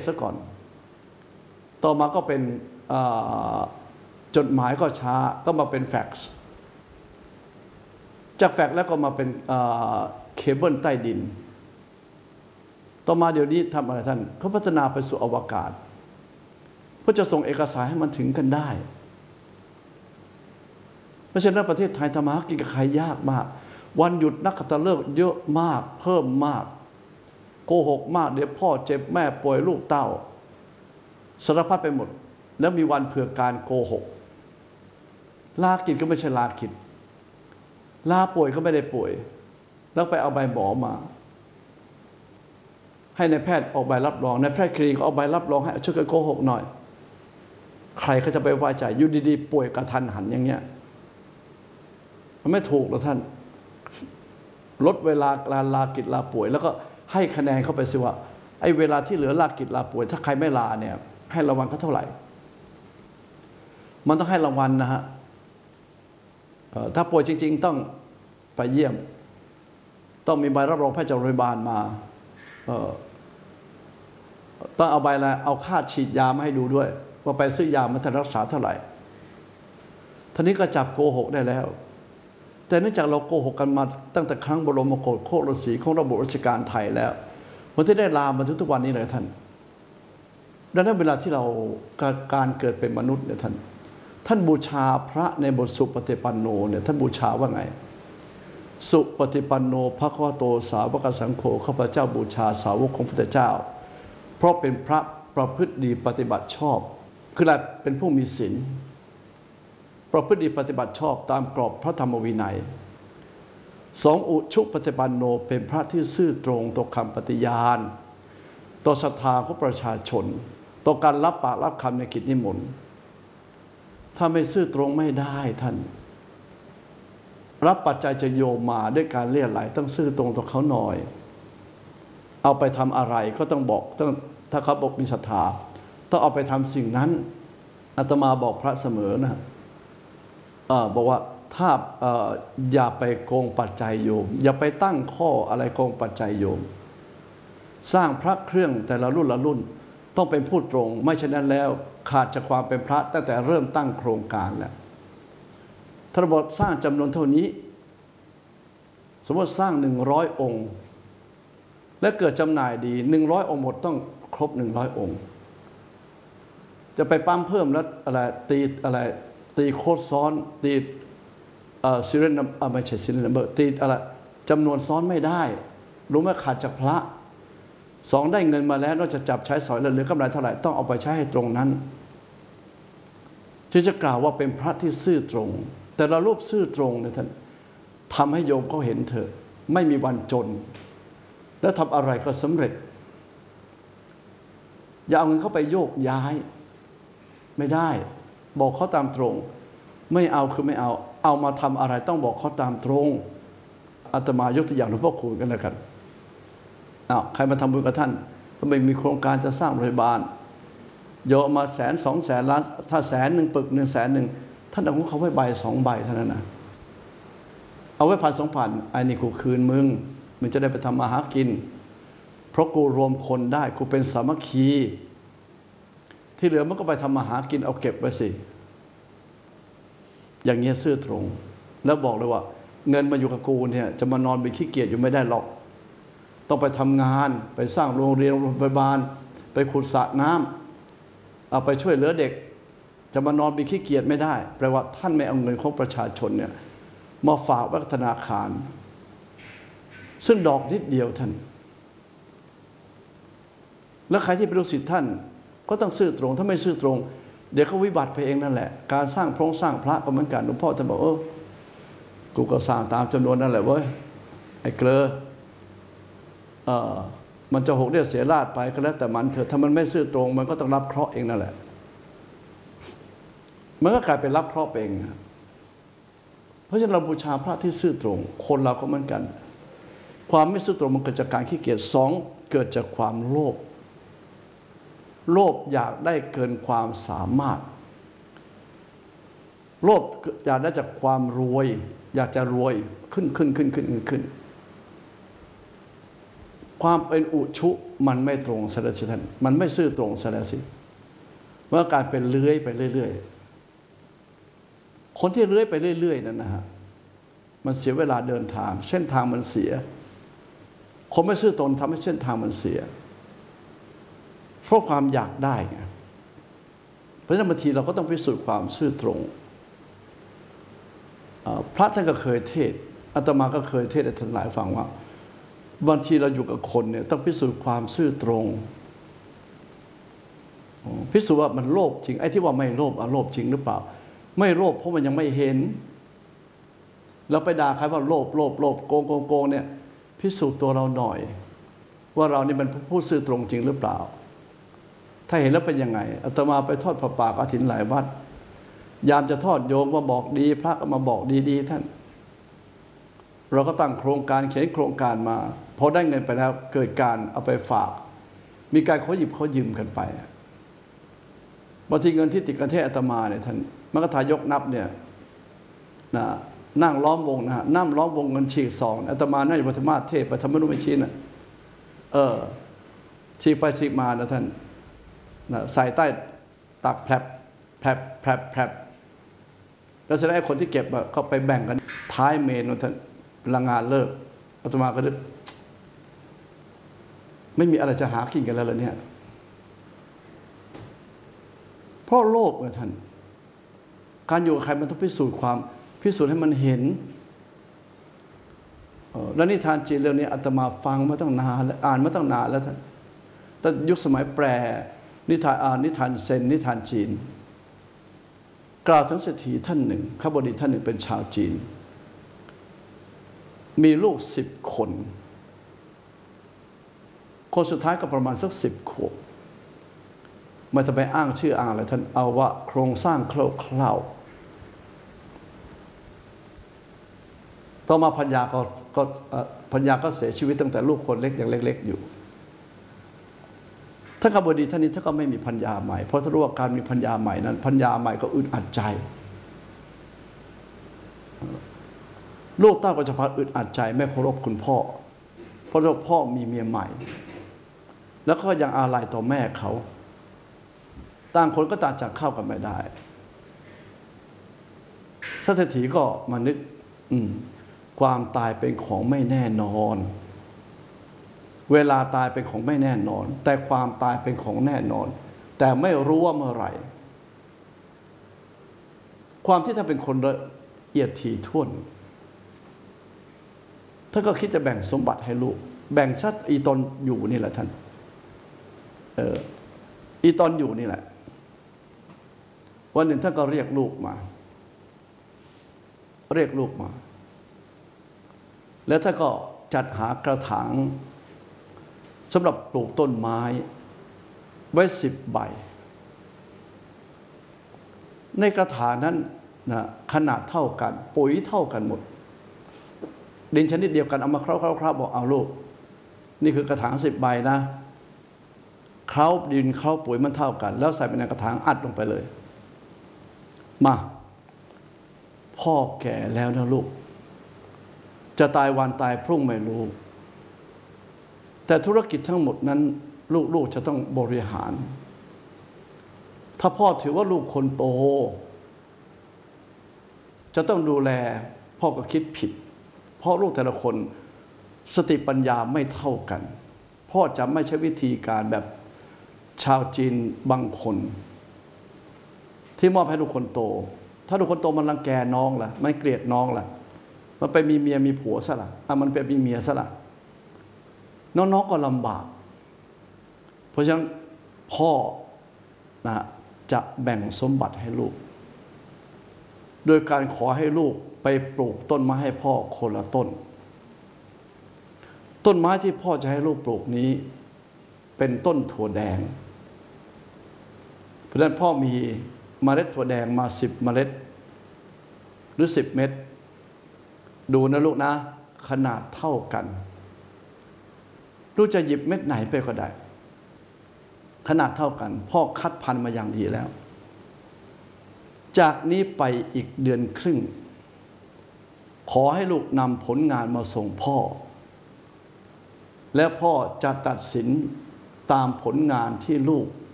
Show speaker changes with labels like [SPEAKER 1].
[SPEAKER 1] ซะก่อนต่อมาก็เป็นจดหมายก็ช้าก็มาเป็นแฟกซ์จากแฟกซ์แล้วก็มาเป็นเคเบิลใต้ดินต่อมาเดี๋ยวนี้ทำอะไรท่านเขาพัฒนาไปสู่อวกาศเพื่อจะส่งเอกสารให้มันถึงกันได้เพราะฉะนั้นประเทศไทยทำมาหากินกับใครยากมากวันหยุดนักขัตฤกษ์เยอะมากเพิ่มมากโกหกมากเดี๋ยวพ่อเจ็บแม่ป่วยลูกเต้าสารพัดไปหมดแล้วมีวันเผื่อการโกหกลากิจก็ไม่ใช่ลากิจลาป่วยก็ไม่ได้ป่วยแล้วไปเอาใบหมอมาให้นายแพทย์ออกใบรับรองนายแพทย์คลินิกก็เอาใบรับรองให้ช่วยกันโกหกหน่อยใครเขาจะไปไว้ใจอยู่ดีๆป่วยกระทันหันอย่างเงี้ยมันไม่ถูกหรอกท่านลดเวลาการลากิจลาป่วยแล้วก็ให้คะแนนเข้าไปสิว่าไอ้เวลาที่เหลือลากิจลาป่วยถ้าใครไม่ลาเนี่ยให้รางวัลเขาเท่าไหร่มันต้องให้รางวัลนะฮะถ้าป่วยจริงๆต้องไปเยี่ยมต้องมีใบรับรองแพทย์จากโรงพยาบาลมาต้องเอาใบอะไรเอาค่าฉีดยามาให้ดูด้วยว่าไปซื้อยามาทันรักษาเท่าไหร่ท่านี้ก็จับโกหกได้แล้วแต่เนื่องจากเราโกหกกันมาตั้งแต่ครั้งบรมโกศโคตรศรีของระบบราชการไทยแล้วมันที่ได้ลามมาถึงทุกวันนี้เลยท่านดังนั้นเวลาที่เราการเกิดเป็นมนุษย์เนี่ยท่านบูชาพระในบทสุปฏิปันโนเนี่ยท่านบูชาว่าไงสุปฏิปันโนภควโตสาวกสังโฆข้าพเจ้าบูชาสาวกของพระพุทธเจ้าเพราะเป็นพระประพฤติดีปฏิบัติชอบคืออะไรเป็นผู้มีศีลประพฤติดีปฏิบัติชอบตามกรอบพระธรรมวินัยสองอุชุปฏิปันโนเป็นพระที่ซื่อตรงต่อคำปฏิญาณต่อศรัทธาของประชาชนต่อการรับปากรับคำในกิจนิมนต์ถ้าไม่ซื่อตรงไม่ได้ท่านรับปัจจัยจะโยมมาด้วยการเลี่ยไหลต้องซื่อตรงต่อเขาหน่อยเอาไปทำอะไรก็ต้องบอกต้องถ้าเขาบอกมีศรัทธาต้องเอาไปทำสิ่งนั้นอาตมาบอกพระเสมอนะบอกว่าถ้าอย่าไปโกงปัจจัยโยมอย่าไปตั้งข้ออะไรโกงปัจจัยโยมสร้างพระเครื่องแต่ละรุ่นละรุ่นต้องเป็นผู้ตรงไม่เช่นนั้นแล้วขาดจากความเป็นพระตั้งแต่เริ่มตั้งโครงการแล้วถ้าเราบอกสร้างจำนวนเท่านี้สมมติสร้าง100 องค์และเกิดจำหน่ายดี100 องค์หมดต้องครบ100 องค์จะไปปั๊มเพิ่มแล้วอะไรตีโคตรซ้อนตีซีเรียลไม่ใช่ซีเรียลนัมเบอร์ตีอะไรจำนวนซ้อนไม่ได้รู้ไหมขาดจากพระ2ได้เงินมาแล้วนอกจากจับใช้สอยแล้วเหลือกำไรเท่าไหร่ต้องเอาไปใช้ให้ตรงนั้นที่จะกล่าวว่าเป็นพระที่ซื่อตรงแต่ละรูปซื่อตรงเนี่ยท่านทำให้โยมเขาเห็นเถอะไม่มีวันจนแล้วทำอะไรก็สำเร็จอย่าเอาเงินเข้าไปโยกย้ายไม่ได้บอกเขาตามตรงไม่เอาคือไม่เอามาทำอะไรต้องบอกเขาตามตรงอาตมายกตัวอย่างหลวงพ่อคูณกันแล้วกันใครมาทำบุญกับท่านก็ไม่มีโครงการจะสร้างโรงพยาบาลโยมมา100,000 200,000 ล้านถ้า100,000ปึก100,000ท่านเอาของเขาไว้ใบ2 ใบเท่านั้นนะเอาไว้1,000 2,000ไอ้นี่กูคืนมึงจะได้ไปทำมาหากินเพราะกูรวมคนได้กูเป็นสามัคคีที่เหลือมันก็ไปทำมาหากินเอาเก็บไว้สิอย่างเงี้ยซื่อตรงแล้วบอกเลยว่าเงินมาอยู่กับกูเนี่ยจะมานอนเป็นขี้เกียจอยู่ไม่ได้หรอกต้องไปทำงานไปสร้างโรงเรียนโรงพยาบาลไปขุดสระน้ำเอาไปช่วยเหลือเด็กจะมานอนเป็นขี้เกียจไม่ได้แปลว่าท่านไม่เอาเงินของประชาชนเนี่ยมาฝากไว้ธนาคารซึ่งดอกนิดเดียวท่านแล้วใครที่เป็นลูกศิษย์ท่านก็ต้องซื่อตรงถ้าไม่ซื่อตรงเดี๋ยวเขาวิบัติไปเองนั่นแหละการสร้างสร้างพระก็เหมือนกันหลวงพ่อท่านบอกกูก็สร้างตามจำนวนนั่นแหละเว้ยไอ้เกลือมันจะหกเรียกเสียราดไปก็แล้วแต่มันเถอะถ้ามันไม่ซื่อตรงมันก็ต้องรับเคราะห์เองนั่นแหละมันก็กลายเป็นรับเคราะห์เองเพราะฉะนั้นเราบูชาพระที่ซื่อตรงคนเราก็เหมือนกันความไม่ซื่อตรงมันเกิดจากการขี้เกียจ2เกิดจากความโลภอยากได้เกินความสามารถโลภอยากได้จากความรวยอยากจะรวยขึ้นความเป็นอุชุมันไม่ตรงสารสิท่านมันไม่ซื่อตรงสารสิว่าการเป็นเลื้อยไปเรื่อยๆคนที่เลื้อยไปเรื่อยๆนั่นนะฮะมันเสียเวลาเดินทางเส้นทางมันเสียคนไม่ซื่อตรงทำให้เส้นทางมันเสียเพราะความอยากได้ไงเพราะฉะนั้นบางทีเราก็ต้องพิสูจน์ความซื่อตรงพระท่านก็เคยเทศอาตมาก็เคยเทศให้ท่านหลายฟังว่าบางทีเราอยู่กับคนเนี่ยต้องพิสูจน์ความซื่อตรงพิสูจน์ว่ามันโลภจริงไอ้ที่ว่าไม่โลภโลภจริงหรือเปล่าไม่โลภเพราะมันยังไม่เห็นเราไปด่าใครว่าโลภโกงเนี่ยพิสูจน์ตัวเราหน่อยว่าเรานี่มันผู้ซื่อตรงจริงหรือเปล่าถ้าเห็นแล้วเป็นยังไงอาตมาไปทอดผ้าป่ากฐินหลายวัดยามจะทอดโยมมาบอกดีพระก็มาบอกดีๆท่านเราก็ตั้งโครงการเขียนโครงการมาพอได้เงินไปแล้วเกิดการเอาไปฝากมีการเขาหยิบเขายืมกันไปบางทีเงินที่ติดกันเทศอาตมาเนี่ยท่านมกทายกนับเนี่ยนะนั่งล้อมวงนะนั่งล้อมวงเงินฉีกซองอาตมานั่งอยู่ปฐมาเทศปฐมนุไม่ชี้นะฉีกไปฉีกมานะท่านนะใส่ใต้ตักแผลบแล้วเสร็จแล้วคนที่เก็บก็ไปแบ่งกันท้ายเมนนะท่านพลังงานเลิกอาตมาก็นึกไม่มีอะไรจะหากินกันแล้วเหรอเนี่ยเพราะโลภนะท่านการอยู่กับใครมันต้องพิสูจน์ให้มันเห็นแล้วนิทานจีนเรื่องนี้อาตมาฟังมาตั้งนานแล้วอ่านมาตั้งนานแล้วท่านแต่ยุคสมัยแปรนิทานเซนนิทานจีนกล่าวถึงเศรษฐีท่านหนึ่งข้าบดีท่านหนึ่งเป็นชาวจีนมีลูก10 คนสุดท้ายก็ประมาณสัก10 ขวบไม่ต้องไปอ้างชื่ออ้างอะไรท่านเอาว่าโครงสร้างคร่าวๆต่อมาพัญญาก็เสียชีวิตตั้งแต่ลูกคนเล็กยังเล็กๆอยู่ท่านข้าบดีท่านนี้ท่านก็ไม่มีพัญญาใหม่เพราะท่านรู้ว่าการมีพัญญาใหม่นั้นพัญญาใหม่ก็อึดอัดใจลูกเต้าก็จะพาอึดอัดใจไม่เคารพคุณพ่อเพราะว่าพ่อมีเมียใหม่แล้วก็ยังอาลัยต่อแม่เขาต่างคนก็ต่างจากเข้ากันไม่ได้เศรษฐีก็มานึกความตายเป็นของไม่แน่นอนเวลาตายเป็นของไม่แน่นอนแต่ความตายเป็นของแน่นอนแต่ไม่รู้ว่าเมื่อไหร่ความที่ถ้าเป็นคนละเอียดถี่ถ้วนท่านก็คิดจะแบ่งสมบัติให้ลูกแบ่งชัดอีตอนอยู่นี่แหละท่านอีตอนอยู่นี่แหละวันหนึ่งท่านก็เรียกลูกมาแล้วท่านก็จัดหากระถางสำหรับปลูกต้นไม้ไว้10 ใบในกระถางนั้นนะขนาดเท่ากันปุ๋ยเท่ากันหมดดินชนิดเดียวกันเอามาเคล้าบอกเอาลูกนี่คือกระถาง10 ใบนะเคล้าดินเคล้าปุ๋ยมันเท่ากันแล้วใส่ไปในกระถางอัดลงไปเลยมาพ่อแก่แล้วนะลูกจะตายวันตายพรุ่งไม่รู้แต่ธุรกิจทั้งหมดนั้นลูกจะต้องบริหารถ้าพ่อถือว่าลูกคนโตจะต้องดูแลพ่อก็คิดผิดเพราะลูกแต่ละคนสติปัญญาไม่เท่ากันพ่อจะไม่ใช้วิธีการแบบชาวจีนบางคนที่มอบให้ลูกคนโตถ้าลูกคนโตมันรังแกน้องล่ะมันเกลียดน้องล่ะมันไปมีเมียมีผัวซะล่ะมันไปมีเมียซะล่ะน้องๆก็ลำบากเพราะฉะนั้นพ่อนะจะแบ่งสมบัติให้ลูกโดยการขอให้ลูกไปปลูกต้นไม้ให้พ่อคนละต้นไม้ที่พ่อจะให้ลูกปลูกนี้เป็นต้นถั่วแดงเพราะฉะนั้นพ่อมีเมล็ดถั่วแดงมา10 เมล็ดหรือ10 เม็ดดูนะลูกนะขนาดเท่ากันลูกจะหยิบเม็ดไหนไปก็ได้ขนาดเท่ากันพ่อคัดพันธุ์มาอย่างดีแล้วจากนี้ไปอีก1 เดือนครึ่งขอให้ลูกนำผลงานมาส่งพ่อและพ่อจะตัดสินตามผลงานที่ลูก